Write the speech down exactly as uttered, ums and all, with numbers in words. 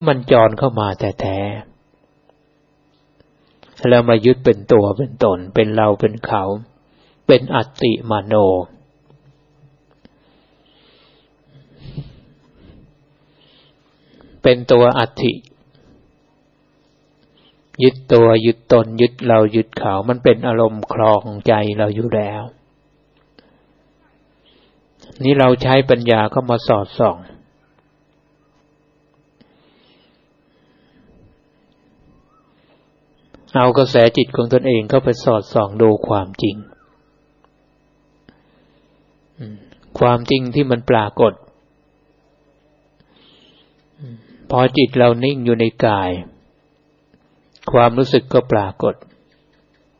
มันจรเข้ามาแต่แท้แล้วมายึดเป็นตัวเป็นตนเป็นเราเป็นเขาเป็นอัตติมโนเป็นตัวอัตถิยึดตัวยึดตนยึดเรายึดเขามันเป็นอารมณ์ครองใจเราอยู่แล้วนี่เราใช้ปัญญาเข้ามาสอดส่องเอากระแสจิตของตนเองเข้าไปสอดส่องดูความจริงความจริงที่มันปรากฏพอจิตเรานิ่งอยู่ในกายความรู้สึกก็ปรากฏ